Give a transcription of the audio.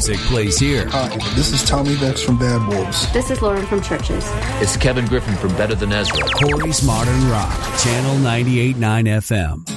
music plays here. Hi, this is Tommy Vex from Bad Wolves. This is Lauren from Churches. It's Kevin Griffin from Better Than Ezra. Corey's Modern Rock, Channel 98.9 FM.